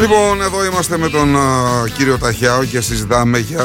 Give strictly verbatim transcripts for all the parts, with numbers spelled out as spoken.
Λοιπόν, εδώ είμαστε με τον uh, κύριο Ταχιάο και συζητάμε για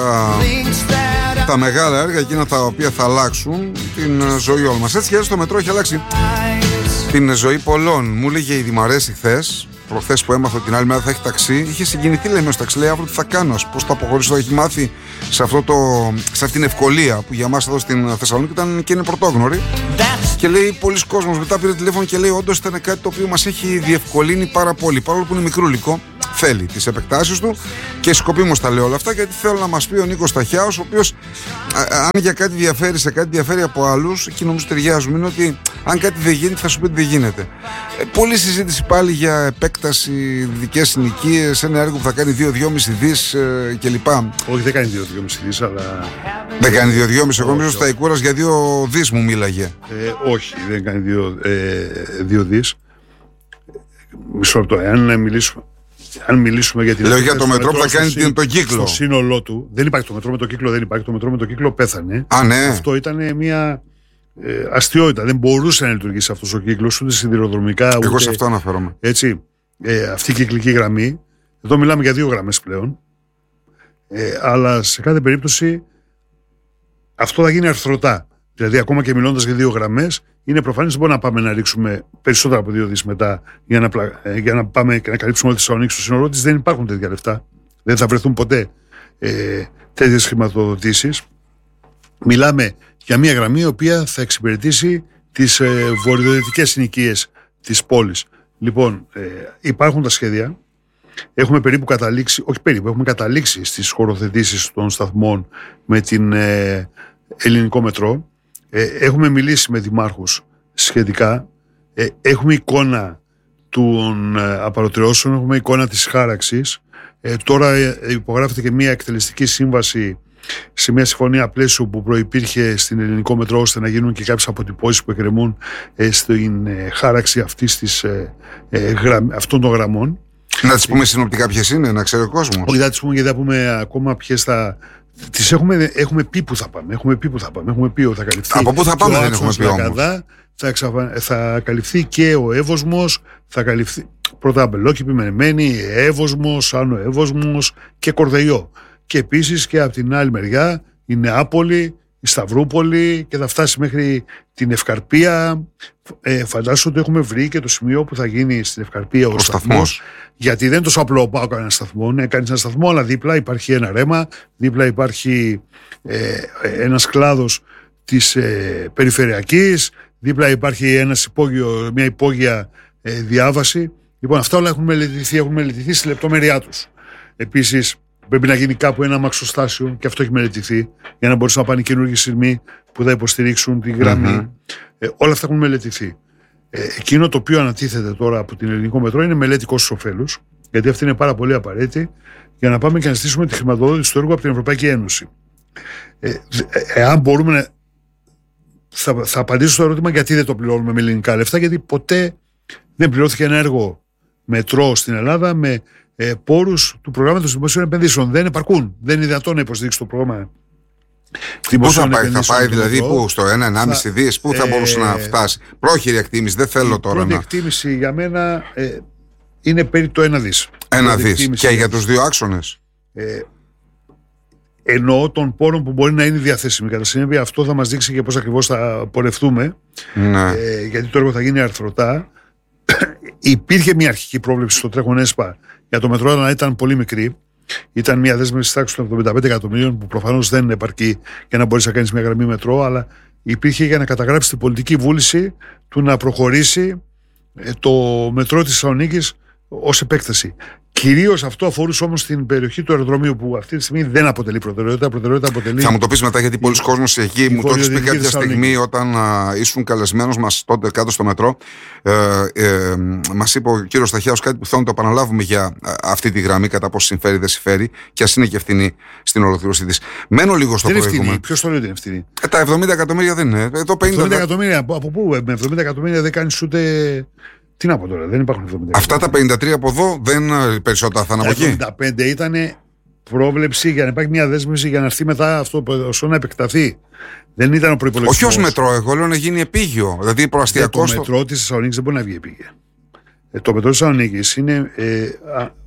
τα μεγάλα έργα, εκείνα τα οποία θα αλλάξουν την uh, ζωή όλων μας. Έτσι και έτσι το μετρό έχει αλλάξει την ζωή πολλών. Μου έλεγε η Δημαρέση χθες, προχθές που έμαθα την άλλη μέρα θα έχει ταξί, είχε συγκινηθεί, λέει, στο ταξί, λέει, αύριο τι θα κάνω, πώς θα αποχωρήσω, το έχει μάθει σε, αυτό το, σε αυτήν την ευκολία που για μας εδώ στην Θεσσαλονίκη ήταν και είναι πρωτόγνωρη. Και λέει, πολλοί κόσμος μετά πήρε τηλέφωνο και λέει, όντως ήταν κάτι το οποίο μας έχει διευκολύνει πάρα πολύ. Παρόλο που είναι μικρούλικο, θέλει τις επεκτάσεις του και σκοπίμως τα λέω όλα αυτά, γιατί θέλω να μας πει ο Νίκος Ταχιάος, ο οποίος αν για κάτι διαφέρει, σε κάτι διαφέρει από άλλους, εκεί νομίζω ταιριάζουμε, είναι ότι αν κάτι δεν γίνεται θα σου πει ότι δεν γίνεται. Ε, πολλή συζήτηση πάλι για επέκταση, δικές συνοικίες, ένα έργο που θα κάνει δύο με δυόμισι δις ε, κλπ. Όχι, δεν κάνει δύο με δυόμισι δις, αλλά. Δεν κάνει δύο με δυόμισι, εγώ νομίζω στα Ικούρας για δύο δις μου μίλαγε. Ε, όχι, δεν κάνει δύο δις. Μισό λεπτό, εάν μιλήσουμε. Αν μιλήσουμε για την. Λέω για το μετρό που θα κάνει στο, τον κύκλο. Στο σύνολό του. Δεν υπάρχει το μετρό με το κύκλο, δεν υπάρχει. Το μετρό με το κύκλο πέθανε. Α, ναι. Αυτό ήταν μια ε, αστείωτα. Δεν μπορούσε να λειτουργήσει αυτός ο κύκλος ούτε σιδηροδρομικά. Εγώ ούτε, σε αυτό αναφέρομαι. Έτσι. Ε, αυτή η κυκλική γραμμή. Εδώ μιλάμε για δύο γραμμές πλέον. Ε, αλλά σε κάθε περίπτωση αυτό θα γίνει αρθρωτά. Δηλαδή, ακόμα και μιλώντας για δύο γραμμές, είναι προφανές ότι μπορούμε να πάμε να ρίξουμε περισσότερα από δύο δις μετά για να, για να πάμε και να καλύψουμε όλη τη Θεσσαλονίκη στο σύνολό της. Δεν υπάρχουν τέτοια λεφτά. Δεν θα βρεθούν ποτέ ε, τέτοιες χρηματοδοτήσεις. Μιλάμε για μια γραμμή η οποία θα εξυπηρετήσει τις ε, βορειοδυτικές συνοικίες της πόλης. Λοιπόν, ε, υπάρχουν τα σχέδια. Έχουμε περίπου καταλήξει, όχι περίπου, έχουμε καταλήξει στις χωροθετήσεις των σταθμών με την ε, ελληνικό μετρό. Ε, έχουμε μιλήσει με δημάρχους σχετικά, ε, έχουμε εικόνα των ε, απαλωτριώσεων, έχουμε εικόνα της χάραξης. Ε, τώρα ε, υπογράφεται και μια εκτελεστική σύμβαση σε μια συμφωνία πλαίσιο που προϋπήρχε στην ελληνικό μετρό, ώστε να γίνουν και κάποιες αποτυπώσεις που εκκρεμούν ε, στην ε, χάραξη αυτής της, ε, ε, γραμ, αυτών των γραμμών. Να τις πούμε συνοπτικά ποιες είναι, να ξέρει ο κόσμος. Όχι, θα τις πούμε γιατί θα πούμε ακόμα ποιες θα. Τις έχουμε, έχουμε πει που θα πάμε. Έχουμε πει που θα πάμε. Έχουμε πει ότι θα καλυφθεί. Από πού θα πάμε, δεν έχουμε πει όμως. Θα, εξαφα... θα καλυφθεί και ο Εύωσμος, θα καλυφθεί πρώτα Αμπελόκηπη, Μενεμένη, Εύωσμος, Άνω Εύωσμος και Κορδελιό. Και επίσης και από την άλλη μεριά η Νεάπολη, η Σταυρούπολη και θα φτάσει μέχρι την Ευκαρπία. Ε, φαντάζομαι ότι έχουμε βρει και το σημείο που θα γίνει στην Ευκαρπία ο, ο σταθμός. Γιατί δεν είναι τόσο απλό πάω κανένα σταθμό. Ναι, κάνεις ένα σταθμό, αλλά δίπλα υπάρχει ένα ρέμα, δίπλα υπάρχει ε, ένας κλάδος της ε, περιφερειακής, δίπλα υπάρχει ένας υπόγειο, μια υπόγεια ε, διάβαση. Λοιπόν, αυτά όλα έχουν μελετηθεί, έχουν μελετηθεί στη λεπτομέρειά τους. Επίσης, πρέπει να γίνει κάπου ένα αμαξοστάσιο και αυτό έχει μελετηθεί για να μπορέσουν να πάνε καινούργιοι σειρμοί που θα υποστηρίξουν τη γραμμή. Mm-hmm. Ε, όλα αυτά έχουν μελετηθεί. Ε, εκείνο το οποίο ανατίθεται τώρα από την ελληνικό μετρό είναι μελέτη κόστους-οφέλους, γιατί αυτή είναι πάρα πολύ απαραίτητη για να πάμε και να ζητήσουμε τη χρηματοδότηση του έργου από την Ευρωπαϊκή Ένωση. Ε, εάν μπορούμε να. Θα, θα απαντήσω στο ερώτημα γιατί δεν το πληρώνουμε με ελληνικά λεφτά, γιατί ποτέ δεν πληρώθηκε ένα έργο μετρό στην Ελλάδα με ε, πόρους του προγράμματος δημοσίων επενδύσεων. Δεν επαρκούν. Δεν είναι δυνατόν να υποστηρίξει το πρόγραμμα. Πού θα πάει, θα πάει δηλαδή, πού, στο ένα με ενάμιση δις, πού θα ε, μπορούσε να φτάσει. Πρόχειρη εκτίμηση, δεν θέλω τώρα να. Η πρώτη εκτίμηση για μένα ε, είναι περί το ένα δις. Ένα δις. Και για τους δύο άξονες. Ε, εννοώ των πόρων που μπορεί να είναι διαθέσιμοι. Κατά συνέπεια, αυτό θα μας δείξει και πώς ακριβώς θα πορευτούμε. Ναι. Ε, γιατί το έργο θα γίνει αρθρωτά. Υπήρχε μια αρχική πρόβλεψη στο τρέχον ΕΣΠΑ για το μετρό, αλλά ήταν πολύ μικρή. Ήταν μια δέσμευση τάξη των εβδομήντα πέντε εκατομμυρίων που προφανώς δεν επαρκεί για να μπορείς να κάνεις μια γραμμή μετρό, αλλά υπήρχε για να καταγράψει την πολιτική βούληση του να προχωρήσει το μετρό της Θεσσαλονίκης ως επέκταση. Κυρίως αυτό αφορούσε όμως την περιοχή του αεροδρομίου που αυτή τη στιγμή δεν αποτελεί προτεραιότητα. προτεραιότητα αποτελεί... Θα μου το πεις μετά, γιατί πολλοί κόσμος εκεί μου το έχεις πει κάποια στιγμή όταν α, ήσουν καλεσμένος μας τότε κάτω στο μετρό. Ε, ε, μας είπε ο κύριος Ταχιάος κάτι που θέλω να το επαναλάβουμε για α, αυτή τη γραμμή, κατά πόσο συμφέρει δεν συμφέρει, και ας είναι και ευθυνή στην ολοκλήρωση της. Μένω λίγο στο προηγούμενο. Ποιος το λέει ότι είναι ευθυνή? Ε, τα εβδομήντα εκατομμύρια δεν είναι. Εδώ πενήντα εβδομήντα εκατομμύρια, από πού? Με εβδομήντα εκατομμύρια δεν κάνεις ούτε. Τι να πω τώρα, δεν υπάρχουν εβδομήντα. Αυτά τα πενήντα τρία από εδώ δεν περισσότερα θα είναι από εκεί. εβδομήντα πέντε ήταν πρόβλεψη για να υπάρχει μια δέσμευση για να έρθει μετά αυτό όσο να επεκταθεί. Δεν ήταν ο προϋπολογισμός. Όχι ως μετρό, εγώ λέω να γίνει επίγειο. Δηλαδή προαστιακό. Το μετρό της Θεσσαλονίκης δεν μπορεί να βγει επίγεια. Ε, το μετρό της Θεσσαλονίκης είναι ε, α,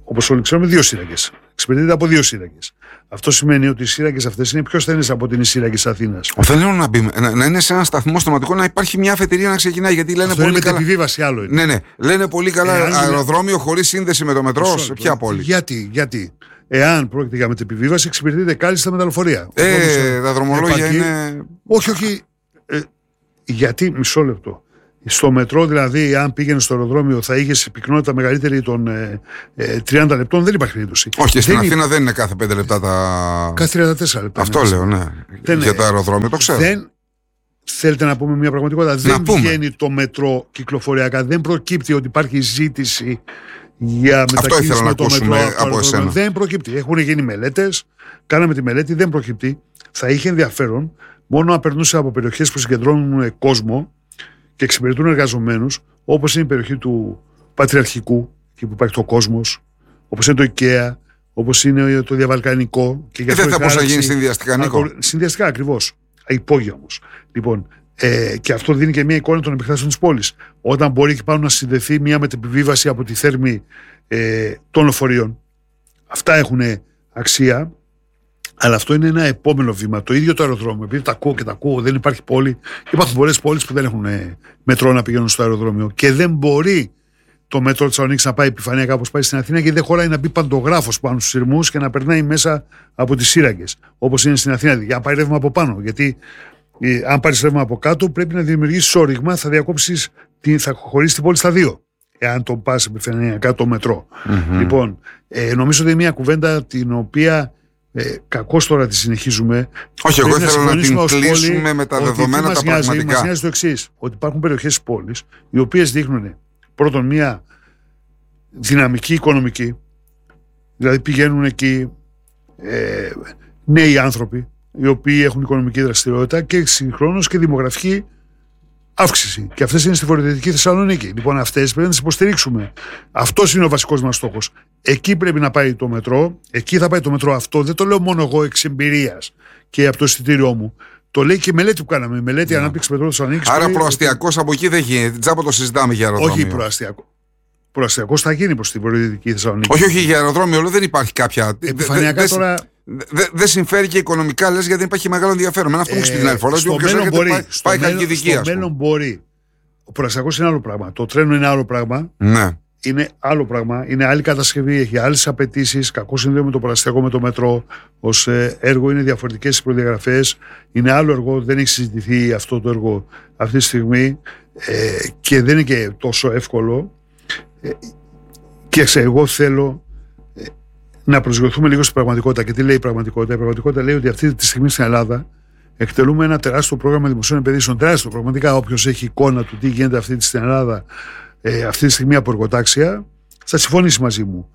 όπως όλοι ξέρουμε, δύο σύραγγες. Εξυπηρετείται από δύο σύραγγες. Αυτό σημαίνει ότι οι σύραγγες αυτές είναι πιο στενές από την σύραγγες Αθήνας. Θέλω να, μπει, να, να είναι σε ένα σταθμό στοματικό να υπάρχει μια αφετηρία να ξεκινάει. Γιατί λένε αυτό πολύ είναι καλά. Επιβίβαση, άλλο είναι. Ναι, ναι. Λένε πολύ καλά Εάν αεροδρόμιο είναι... χωρίς σύνδεση με το μετρό. Μισό, σε ποια πόλη. Γιατί, γιατί. Εάν πρόκειται για μετεπιβίβαση, εξυπηρετείται κάλλιστα με τα λεωφορεία. Ε, τα δρομολόγια επαρκεί... είναι. Όχι, όχι. Ε, γιατί, μισό λεπτό. Στο μετρό, δηλαδή, αν πήγαινε στο αεροδρόμιο, θα είχε πυκνότητα μεγαλύτερη των ε, ε, τριάντα λεπτών, δεν υπάρχει περίπτωση. Όχι, στην Αθήνα είναι... δεν είναι κάθε πέντε λεπτά τα. Κάθε τριάντα τέσσερα λεπτά. Αυτό λέω, ναι. Δεν για το αεροδρόμιο, το ξέρω. Δεν... Θέλετε να πούμε μια πραγματικότητα. Να δεν πούμε. Βγαίνει το μετρό κυκλοφοριακά. Δεν προκύπτει ότι υπάρχει ζήτηση για μετακίνηση με το μετρό από εσένα. Δεν προκύπτει. Έχουν γίνει μελέτες. Κάναμε τη μελέτη, δεν προκύπτει. Θα είχε ενδιαφέρον μόνο να περνούσε από περιοχές που συγκεντρώνουν κόσμο και εξυπηρετούν εργαζομένους, όπως είναι η περιοχή του Πατριαρχικού, εκεί που υπάρχει το Κόσμος, όπως είναι το IKEA, όπως είναι το Διαβαλκανικό. Και ε, δεν θα μπορούσε να γίνει συνδυαστικά, Νίκο. Συνδυαστικά ακριβώς. Υπόγεια όμως. Λοιπόν, ε, και αυτό δίνει και μια εικόνα των επιχειρήσεων της πόλης. Όταν μπορεί και πάνω να συνδεθεί μια μετεπιβίβαση από τη Θέρμη ε, των λεωφορείων. Αυτά έχουν αξία. Αλλά αυτό είναι ένα επόμενο βήμα. Το ίδιο το αεροδρόμιο. Επειδή τα ακούω και τα ακούω, δεν υπάρχει πόλη. Υπάρχουν πολλές πόλεις που δεν έχουν μετρό να πηγαίνουν στο αεροδρόμιο. Και δεν μπορεί το μετρό της Θεσσαλονίκης να πάει επιφανειακά όπως πάει στην Αθήνα, γιατί δεν χωράει να μπει παντογράφος πάνω στους σειρμούς και να περνάει μέσα από τις σύραγγες. Όπως είναι στην Αθήνα. Για να πάει ρεύμα από πάνω. Γιατί ε, αν πάρεις ρεύμα από κάτω, πρέπει να δημιουργήσεις όριγμα, θα διακόψεις, θα χωρίσεις την πόλη στα δύο. Εάν το πας επιφανειακά το μετρό. Mm-hmm. Λοιπόν, ε, νομίζω ότι είναι μια κουβέντα την οποία. Ε, κακώς τώρα τη συνεχίζουμε. Όχι, εγώ θέλω να την κλείσουμε πόλη, με τα δεδομένα τα πραγματικά. Μας νοιάζει το εξής, ότι υπάρχουν περιοχές της πόλης οι οποίες δείχνουν πρώτον μια δυναμική οικονομική, δηλαδή πηγαίνουν εκεί ε, νέοι άνθρωποι οι οποίοι έχουν οικονομική δραστηριότητα και συγχρόνως και δημογραφική αύξηση. Και αυτές είναι στη βορειοδυτική Θεσσαλονίκη. Λοιπόν, αυτές πρέπει να τις υποστηρίξουμε. Αυτός είναι ο βασικός μας στόχος. Εκεί πρέπει να πάει το μετρό. Εκεί θα πάει το μετρό αυτό. Δεν το λέω μόνο εγώ εξ εμπειρίας και από το εισιτήριό μου. Το λέει και η μελέτη που κάναμε. Η μελέτη yeah. ανάπτυξη μετρό Θεσσαλονίκης. Άρα προαστιακός ότι... από εκεί δεν γίνεται. Τζάμπο το συζητάμε για αεροδρόμιο. Όχι προαστιακό. Προαστιακός θα γίνει προς τη βορειοδυτική Θεσσαλονίκη. Όχι, όχι για αεροδρόμιο. Δεν υπάρχει κάποια. Επιφανειακά δε, τώρα. Δεν δε συμφέρει και οικονομικά, λες, γιατί δεν υπάρχει μεγάλο ενδιαφέρον. Με αυτό που στην άλλη φορά. Στο μέλλον μπορεί. Πάει, στο πάει μέλλον, στο μέλλον μπορεί. Ο προαστιακός είναι άλλο πράγμα. Το τρένο είναι άλλο πράγμα. Ναι. Είναι άλλο πράγμα. Είναι άλλη κατασκευή. Έχει άλλες απαιτήσεις. Κακό συνδέω με το προαστιακό με το μετρό. Ως έργο είναι διαφορετικές οι προδιαγραφές. Είναι άλλο έργο. Δεν έχει συζητηθεί αυτό το έργο αυτή τη στιγμή. Ε, και δεν είναι και τόσο εύκολο. Ε, και σε εγώ θέλω. Να προσγειωθούμε λίγο στην πραγματικότητα. Και τι λέει η πραγματικότητα? Η πραγματικότητα λέει ότι αυτή τη στιγμή στην Ελλάδα εκτελούμε ένα τεράστιο πρόγραμμα δημοσίων επενδύσεων. Τεράστιο, πραγματικά. Όποιος έχει εικόνα του τι γίνεται αυτή τη στην Ελλάδα ε, αυτή τη στιγμή από εργοτάξια, θα συμφωνήσει μαζί μου.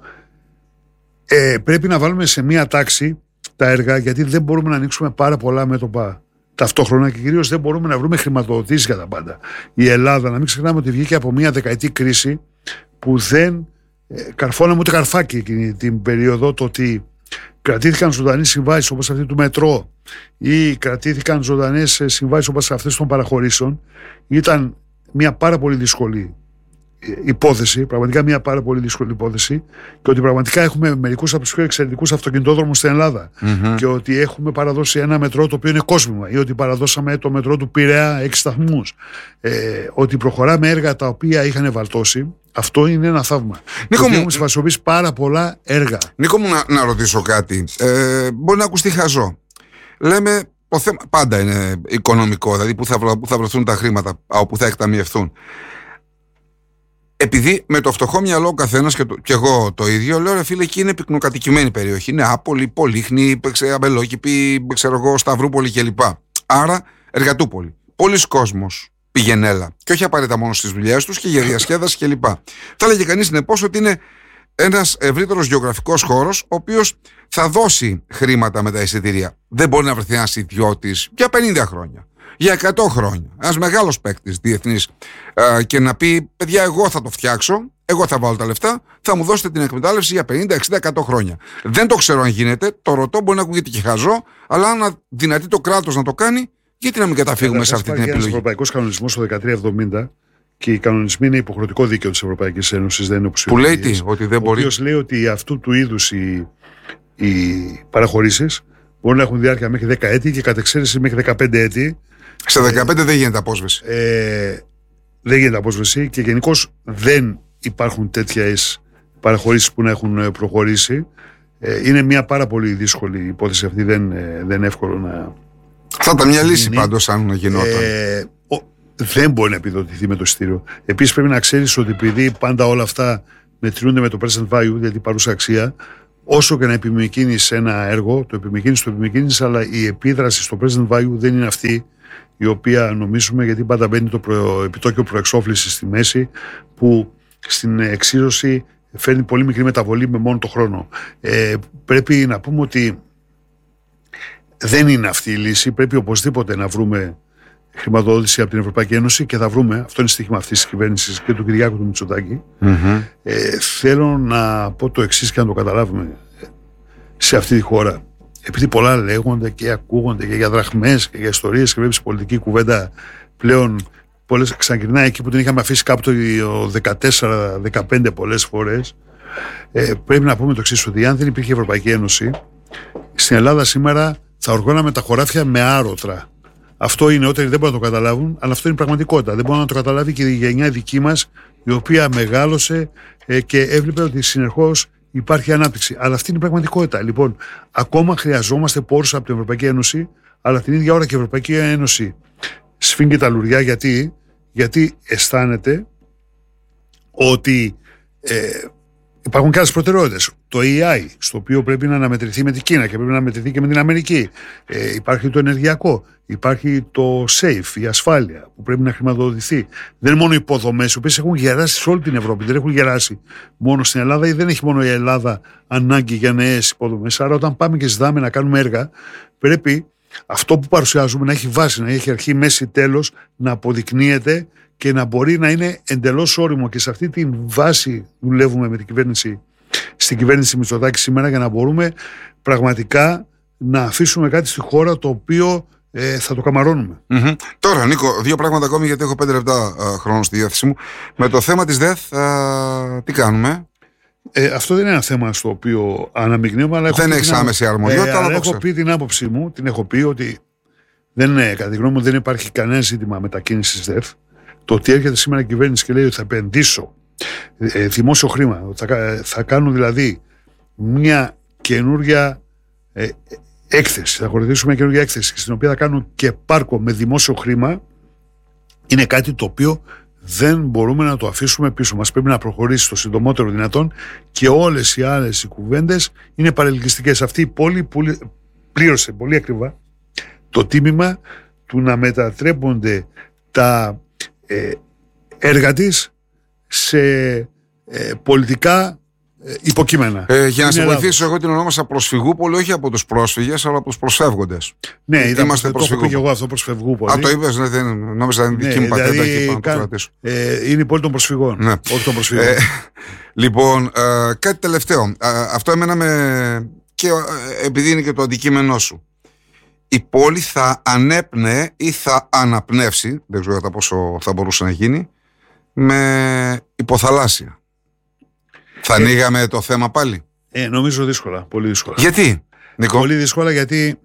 Ε, πρέπει να βάλουμε σε μία τάξη τα έργα, γιατί δεν μπορούμε να ανοίξουμε πάρα πολλά μέτωπα ταυτόχρονα και κυρίως δεν μπορούμε να βρούμε χρηματοδοτήσεις για τα πάντα. Η Ελλάδα, να μην ξεχνάμε ότι βγήκε από μία δεκαετή κρίση που δεν. Καρφώναμε ούτε καρφάκι εκείνη την περίοδο, το ότι κρατήθηκαν ζωντανές συμβάσεις όπως αυτή του μετρό ή κρατήθηκαν ζωντανές συμβάσεις όπως αυτές των παραχωρήσεων. Ήταν μια πάρα πολύ δύσκολη υπόθεση, πραγματικά μια πάρα πολύ δύσκολη υπόθεση, και ότι πραγματικά έχουμε μερικούς από τους πιο εξαιρετικούς αυτοκινητόδρομους στην Ελλάδα mm-hmm. και ότι έχουμε παραδώσει ένα μετρό το οποίο είναι κόσμημα, ή ότι παραδώσαμε το μετρό του Πειραιά έξι σταθμούς, ε, ότι προχωράμε έργα τα οποία είχαν βαλτώσει. Αυτό είναι ένα θαύμα. Νίκο μου, έχουμε συμφασιοποιήσει πάρα πολλά έργα. Νίκο μου, να, να ρωτήσω κάτι. Ε, μπορεί να ακουστεί χαζό. Λέμε, το θέμα πάντα είναι οικονομικό, δηλαδή πού θα, πού θα βρεθούν τα χρήματα, από πού θα εκταμιευθούν. Επειδή με το φτωχό μυαλό ο καθένας και, και εγώ το ίδιο, λέω, ρε φίλε, εκεί είναι πυκνοκατοικημένη περιοχή. Είναι Άπολη, Πολύχνη, Αμπελόκηπη, ξέρω εγώ, Σταυρούπολη κλπ. Άρα εργατούπολη. Πολλοί κόσμος πήγαινε έλα. Και όχι απαραίτητα μόνο στις δουλειές τους και για διασκέδαση κλπ. Θα έλεγε κανείς συνεπώς ότι είναι ένας ευρύτερος γεωγραφικός χώρος, ο οποίος θα δώσει χρήματα με τα εισιτήρια. Δεν μπορεί να βρεθεί ένας ιδιώτης για πενήντα χρόνια. Για εκατό χρόνια, ένας μεγάλος παίκτης διεθνής, ε, και να πει: παιδιά, εγώ θα το φτιάξω, εγώ θα βάλω τα λεφτά, θα μου δώσετε την εκμετάλλευση για πενήντα, εξήντα, εκατό χρόνια. Δεν το ξέρω αν γίνεται, το ρωτώ, μπορεί να ακούγεται και χαζό, αλλά αν δυνατεί το κράτος να το κάνει, γιατί να μην καταφύγουμε σε αυτή την επιλογή? Ένας ευρωπαϊκός κανονισμός το δεκατρία εβδομήντα και οι κανονισμοί είναι υποχρεωτικό δίκαιο της Ευρωπαϊκής Ένωσης, δεν είναι που λέει τι, ότι δεν μπορεί. Ο οποίος λέει ότι αυτού του είδους οι, οι παραχωρήσεις μπορούν να έχουν διάρκεια μέχρι δέκα έτη και κατ' εξαίρεση μέχρι δεκαπέντε έτη. Σε δεκαπέντε ε, δεν γίνεται απόσβεση. Ε, δεν γίνεται απόσβεση και γενικώς δεν υπάρχουν τέτοιες παραχωρήσεις που να έχουν προχωρήσει. Ε, είναι μια πάρα πολύ δύσκολη υπόθεση αυτή, δεν, δεν είναι εύκολο να. Θα ήταν μια λύση πάντως αν γινόταν. Ε, ο, δεν μπορεί να επιδοτηθεί με το εισιτήριο. Επίσης πρέπει να ξέρεις ότι επειδή πάντα όλα αυτά μετριούνται με το present value, δηλαδή παρούσα αξία, όσο και να επιμηκύνεις ένα έργο, το επιμηκύνεις, το επιμηκύνεις, αλλά η επίδραση στο present value δεν είναι αυτή η οποία νομίζουμε, γιατί πάντα μπαίνει το προ, επιτόκιο προεξόφλησης στη μέση, που στην εξίσωση φέρνει πολύ μικρή μεταβολή με μόνο το χρόνο. Ε, πρέπει να πούμε ότι δεν είναι αυτή η λύση. Πρέπει οπωσδήποτε να βρούμε χρηματοδότηση από την Ευρωπαϊκή Ένωση και θα βρούμε. Αυτό είναι στοίχημα αυτής της κυβέρνησης και του Κυριάκου του Μητσοτάκη. Mm-hmm. Ε, θέλω να πω το εξής και να το καταλάβουμε σε αυτή τη χώρα. Επειδή πολλά λέγονται και ακούγονται και για δραχμές και για ιστορίες και βλέπεις πολιτική κουβέντα πλέον πολλές, ξαναγυρνάει εκεί που την είχαμε αφήσει κάπου το δεκατέσσερα δεκαπέντε πολλές φορές. Ε, πρέπει να πούμε το εξής, ότι αν δεν υπήρχε η Ευρωπαϊκή Ένωση, στην Ελλάδα σήμερα θα οργώναμε τα χωράφια με άρωτρα. Αυτό είναι νεότεροι δεν μπορούν να το καταλάβουν, αλλά αυτό είναι πραγματικότητα. Δεν μπορεί να το καταλάβει και η γενιά δική μας, η οποία μεγάλωσε ε, και έβλεπε ότι συνεχώς υπάρχει ανάπτυξη. Αλλά αυτή είναι η πραγματικότητα. Λοιπόν, ακόμα χρειαζόμαστε πόρους από την Ευρωπαϊκή Ένωση, αλλά την ίδια ώρα και η Ευρωπαϊκή Ένωση σφίγγει τα λουριά. Γιατί, γιατί αισθάνεται ότι ε, υπάρχουν και άλλες προτεραιότητες. Το έι άι, στο οποίο πρέπει να αναμετρηθεί με την Κίνα και πρέπει να αναμετρηθεί και με την Αμερική. Ε, υπάρχει το ενεργειακό. Υπάρχει το SAFE, η ασφάλεια, που πρέπει να χρηματοδοτηθεί. Δεν είναι μόνο υποδομές, οι οποίες έχουν γεράσει σε όλη την Ευρώπη. Δεν έχουν γεράσει μόνο στην Ελλάδα, ή δεν έχει μόνο η Ελλάδα ανάγκη για νέες υποδομές. Άρα, όταν πάμε και ζητάμε να κάνουμε έργα, πρέπει αυτό που παρουσιάζουμε να έχει βάση, να έχει αρχή, μέση, τέλος, να αποδεικνύεται και να μπορεί να είναι εντελώς όριμο. Και σε αυτή τη βάση δουλεύουμε με την κυβέρνηση, στην κυβέρνηση Μητσοτάκη σήμερα, για να μπορούμε πραγματικά να αφήσουμε κάτι στη χώρα το οποίο ε, θα το καμαρώνουμε. Mm-hmm. Τώρα, Νίκο, δύο πράγματα ακόμη, γιατί έχω πέντε λεπτά α, χρόνο στη διάθεσή μου. Με το θέμα της ΔΕΘ, α, τι κάνουμε? Ε, αυτό δεν είναι ένα θέμα στο οποίο αναμειγνύομαι, αλλά δεν έχει άμεση αρμοδιότητα. Ε, αλλά έχω πει την άποψή μου, την έχω πει ότι δεν είναι, κατά τη γνώμη μου, δεν υπάρχει κανένα ζήτημα μετακίνησης ΔΕΘ. Το ότι έρχεται σήμερα η κυβέρνηση και λέει ότι θα επενδύσω ε, δημόσιο χρήμα, θα, θα κάνω δηλαδή μια καινούρια ε, έκθεση, θα ακολουθήσουμε μια καινούργια έκθεση στην οποία θα κάνω και πάρκο με δημόσιο χρήμα, είναι κάτι το οποίο δεν μπορούμε να το αφήσουμε πίσω μας. Πρέπει να προχωρήσει το συντομότερο δυνατόν και όλες οι άλλες οι κουβέντες είναι παρελκυστικές. Αυτή η πόλη πλήρωσε πολύ ακριβά το τίμημα του να μετατρέπονται τα ε, έργα της σε ε, πολιτικά ε, υποκείμενα. Ε, για να σε βοηθήσω, εγώ την ονόμασα Προσφυγούπολη, όχι από τους πρόσφυγες, αλλά από τους προσφεύγοντες. Ναι, είμαστε το έχω πει και εγώ αυτό, Προσφυγούπολη. Α, το είπες, ναι, δεν, νόμιζα είναι δική μου πατέντα δηλαδή, και πάνω να το κρατήσω. Ε, είναι η πόλη των προσφυγών, ναι. Όχι των προσφυγών. Ε, λοιπόν, ε, κάτι τελευταίο. Ε, αυτό εμένα με... και ε, επειδή είναι και το αντικείμενό σου. Η πόλη θα ανέπνεε ή θα αναπνεύσει, δεν ξέρω κατά πόσο θα μπορούσε να γίνει, με υποθαλάσσια. Θα ε, ανοίγαμε το θέμα πάλι? Ε, νομίζω δύσκολα, πολύ δύσκολα. Γιατί, Νίκο? Πολύ δύσκολα γιατί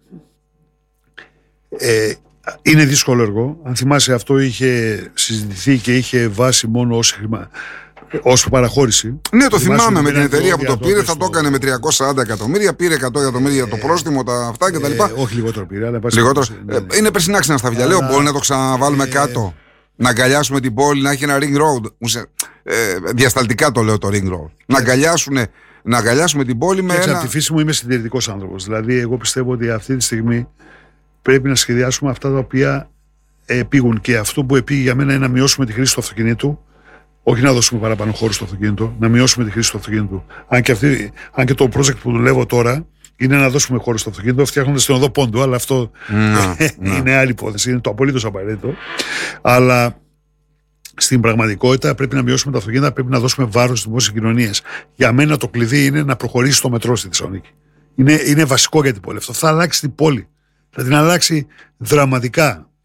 ε, είναι δύσκολο έργο. Αν θυμάσαι, αυτό είχε συζητηθεί και είχε βάση μόνο ως χρήμα, ως παραχώρηση. Ναι, το θυμάμαι με την εταιρεία που το πήρε, θα το έκανε με τριακόσια σαράντα εκατομμύρια, πήρε εκατό εκατομμύρια για το πρόστιμο, τα αυτά κτλ. Ε, όχι λιγότερο πήρε, αλλά λιγότερο. Ναι, ναι. Είναι περσινά ξένα στα βιαλέο, μπορεί να το ξαναβάλουμε ε, κάτω. Να αγκαλιάσουμε την πόλη, να έχει ένα ring road. Ε, διασταλτικά το λέω το ring road. Να, αγκαλιάσουν, να αγκαλιάσουμε την πόλη με. Ένα... ένα... Από τη φύση μου είμαι συντηρητικός άνθρωπος. Δηλαδή, εγώ πιστεύω ότι αυτή τη στιγμή πρέπει να σχεδιάσουμε αυτά τα οποία επήγουν. Και αυτό που επήγει για μένα είναι να μειώσουμε τη χρήση του αυτοκινήτου. Όχι να δώσουμε παραπάνω χώρο στο αυτοκίνητο, να μειώσουμε τη χρήση του αυτοκίνητου. Αν και, αυτή, αν και το project που δουλεύω τώρα είναι να δώσουμε χώρο στο αυτοκίνητο, φτιάχνοντας την οδό Πόντου, αλλά αυτό να, είναι άλλη υπόθεση, είναι το απολύτως απαραίτητο. Αλλά στην πραγματικότητα πρέπει να μειώσουμε τα αυτοκίνητα, πρέπει να δώσουμε βάρος στις δημόσιες κοινωνίες. Για μένα το κλειδί είναι να προχωρήσει το μετρό στη Θεσσαλονίκη. Είναι, είναι βασικό για την πόλη αυτό. Θα αλλάξει την πόλη. Θα την αλλάξει δραματικά.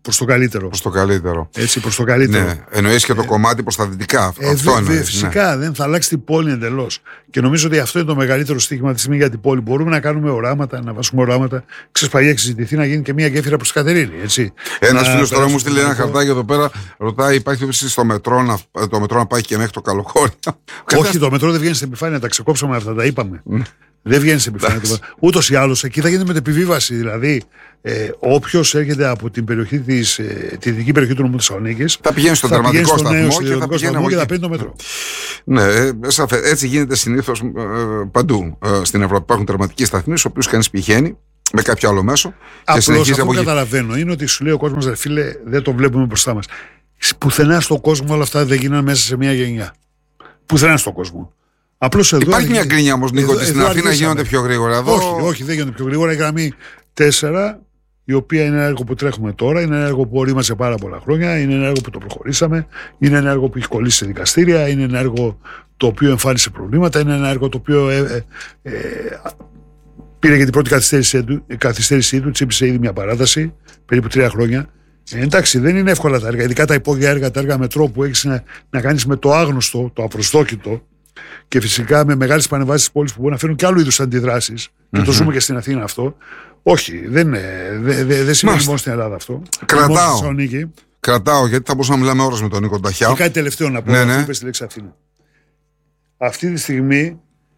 προς το καλύτερο. Προς το καλύτερο. Έτσι, προς το καλύτερο. Ναι, εννοείς και το ε, κομμάτι προς τα δυτικά. Ε, αυτό βε, εννοείς, φυσικά ναι. δεν θα αλλάξει την πόλη εντελώς. Και νομίζω ότι αυτό είναι το μεγαλύτερο στοίχημα τη στιγμή για την πόλη. Μπορούμε να κάνουμε οράματα, να βάσουμε οράματα. Ξέρεις, παλιά έχει συζητηθεί να γίνει και μια γέφυρα προς Κατερίνη. Ένας φίλος τώρα μου στείλει ένα χαρτάκι εδώ πέρα, ρωτάει, υπάρχει επίσης στο μετρό να, το μετρό να πάει και μέχρι το Καλοχώρι. Όχι, το μετρό δεν βγαίνει στην επιφάνεια, τα ξεκόψαμε αυτά, τα είπαμε. Δεν βγαίνει στην επιφάνεια. Ούτως ή άλλως εκεί θα γίνεται μετεπιβίβαση. Δηλαδή, ε, όποιος έρχεται από την περιοχή της, ε, τη δυτική περιοχή του νομού Θεσσαλονίκης θα πηγαίνει στον τερματικό σταθμό και θα πηγαίνει από εκεί και θα παίρνει το μετρό. Ναι, ε, έτσι γίνεται συνήθως ε, παντού ε, στην Ευρώπη. Υπάρχουν τερματικοί σταθμοί, στους οποίους κανείς πηγαίνει με κάποιο άλλο μέσο. Απλώς αυτό που καταλαβαίνω είναι ότι σου λέει ο κόσμος, ρε φίλε, δεν το βλέπουμε μπροστά μας. Πουθενά στον κόσμο όλα αυτά δεν γίνανε μέσα σε μια γενιά. Πουθενά στον κόσμο. Απλώς εδώ υπάρχει είναι... μια γκρίνια όμως, Νίκο, ότι στην Αθήνα γίνονται πιο γρήγορα. Εδώ... Όχι, όχι, δεν γίνονται πιο γρήγορα. Η γραμμή τέσσερα, η οποία είναι ένα έργο που τρέχουμε τώρα, είναι ένα έργο που ορίμασε πάρα πολλά χρόνια, είναι ένα έργο που το προχωρήσαμε, είναι ένα έργο που έχει κολλήσει σε δικαστήρια, είναι ένα έργο το οποίο εμφάνισε προβλήματα, είναι ένα έργο το οποίο ε, ε, ε, πήρε και την πρώτη καθυστέρησή του, καθυστέρησή του, τσίπησε ήδη μια παράταση, περίπου τρία χρόνια. Ε, εντάξει, δεν είναι εύκολα τα έργα, ειδικά τα υπόγεια έργα, τα έργα μετρό που έχει να, να κάνει με το άγνωστο, το απροσδόκητο. Και φυσικά με μεγάλες πανεμβάσεις της πόλης που μπορούν να φέρουν και άλλου είδους αντιδράσεις. Mm-hmm. Και το ζούμε και στην Αθήνα αυτό. Όχι, δεν, δεν, δεν, δεν σημαίνει μόνο στην Ελλάδα αυτό. Κρατάω. Κρατάω, γιατί θα μπορούσαμε να μιλάμε ώρες με τον Νίκο Ταχιάο. Και κάτι τελευταίο να πω, ναι, ναι. Είπες τη λέξη Αθήνα. Αυτή τη στιγμή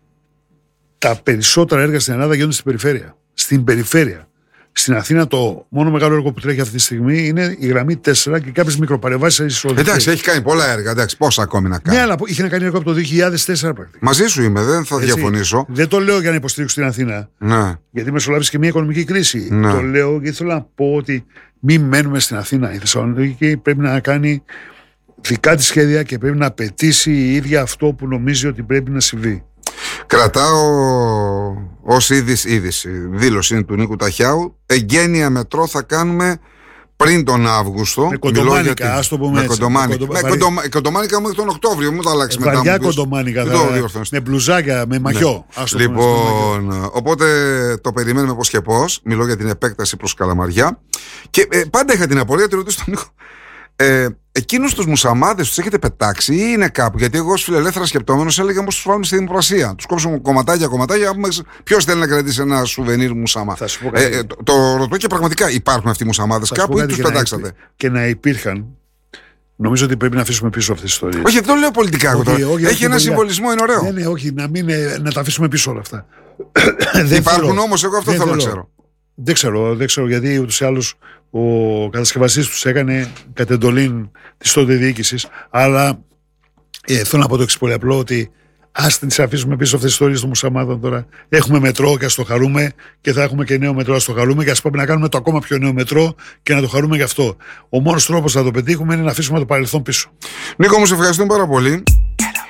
τα περισσότερα έργα στην Ελλάδα γίνονται στην περιφέρεια. Στην περιφέρεια. Στην Αθήνα το μόνο μεγάλο έργο που τρέχει αυτή τη στιγμή είναι η γραμμή τέσσερα και κάποιες μικροπαρεμβάσεις εισοδικές. Εντάξει, έχει κάνει πολλά έργα. Εντάξει, πόσα ακόμη να κάνει. Ναι, αλλά είχε να κάνει έργο από το δύο χιλιάδες τέσσερα πρακτικά. Μαζί σου είμαι, δεν θα Έτσι, διαφωνήσω. Δεν το λέω για να υποστηρίξω την Αθήνα. Ναι. Γιατί μεσολάβησε και μια οικονομική κρίση. Ναι. Το λέω γιατί θέλω να πω ότι μην μένουμε στην Αθήνα. Η Θεσσαλονίκη πρέπει να κάνει δικά της σχέδια και πρέπει να απαιτήσει η ίδια αυτό που νομίζει ότι πρέπει να συμβεί. Κρατάω ως είδηση, είδηση δήλωση του Νίκου Ταχιάου. Εγγένεια μετρό θα κάνουμε πριν τον Αύγουστο. Με κοντομάνικα, ας το πούμε με έτσι. Κοντομάνικα. Με κοντομάνικα, κοντομάνικα μέχρι τον Οκτώβριο, μου το αλλάξει μετά. Βαριά κοντομάνικα, με μπλουζάκια, με μαχιό. Ναι. Το λοιπόν, πούμε, οπότε το περιμένουμε πώς και πώς. Μιλώ για την επέκταση προς Καλαμαριά. Και ε, πάντα είχα την απορία, τη ρωτήσω τον Νίκο. Ε, εκείνους τους μουσαμάδες τους έχετε πετάξει ή είναι κάπου? Γιατί εγώ ως φιλελεύθερα σκεπτόμενος έλεγα πως τους βάλουμε στη δημοπρασία. Τους κόψουμε κομματάκια κομματάκια. Ποιος θέλει να κρατήσει ένα σουβενίρ μουσαμά? Ε, ε, το, το ρωτώ και πραγματικά υπάρχουν αυτοί οι μουσαμάδες κάπου ή τους πετάξατε? Και να υπήρχαν. Νομίζω ότι πρέπει να αφήσουμε πίσω αυτές τις ιστορίες. Όχι, δεν το λέω πολιτικά εγώ τώρα. Όχι, έχει ένα συμβολισμό, είναι ωραίο. Ναι, ναι, όχι, να, μην, να τα αφήσουμε πίσω όλα αυτά. Υπάρχουν όμως, εγώ αυτό θέλω να ξέρω. Δεν ξέρω, δεν ξέρω γιατί ούτως ή άλλως ο κατασκευαστής τους έκανε κατ' εντολή της τότε διοίκησης. Αλλά ε, θέλω να πω το εξής πολύ απλό, ότι ας τις αφήσουμε πίσω αυτές τις ιστορίες των μουσαμάδων τώρα. Έχουμε μετρό και ας το χαρούμε, και θα έχουμε και νέο μετρό, ας το χαρούμε, και ας πάμε να κάνουμε το ακόμα πιο νέο μετρό και να το χαρούμε γι' αυτό. Ο μόνος τρόπος να το πετύχουμε είναι να αφήσουμε το παρελθόν πίσω. Νίκο, μου σε ευχαριστούμε πάρα πολύ.